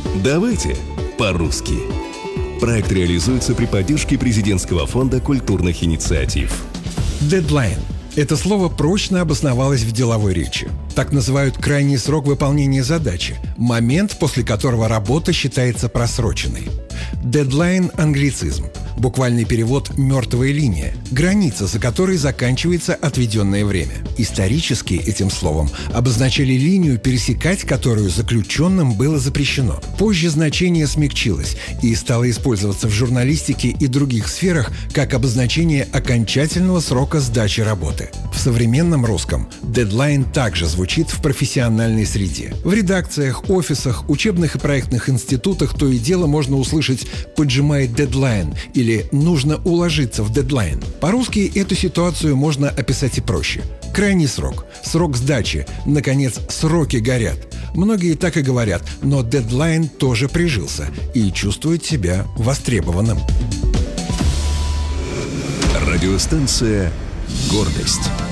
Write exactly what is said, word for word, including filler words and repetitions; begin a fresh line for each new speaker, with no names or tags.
Давайте по-русски. Проект реализуется при поддержке Президентского фонда культурных инициатив.
Дедлайн. Это слово прочно обосновалось в деловой речи. Так называют крайний срок выполнения задачи, момент, после которого работа считается просроченной. Дедлайн – англицизм. Буквальный перевод «мертвая линия», граница, за которой заканчивается отведенное время. Исторически этим словом обозначали линию, пересекать которую заключенным было запрещено. Позже значение смягчилось и стало использоваться в журналистике и других сферах как обозначение окончательного срока сдачи работы. В современном русском дедлайн также звучит в профессиональной среде. В редакциях, офисах, учебных и проектных институтах то и дело можно услышать «поджимает дедлайн» или «нужно уложиться в дедлайн». По-русски эту ситуацию можно описать и проще. Крайний срок, срок сдачи, наконец, сроки горят. Многие так и говорят, но дедлайн тоже прижился и чувствует себя востребованным.
Радиостанция «Гордость».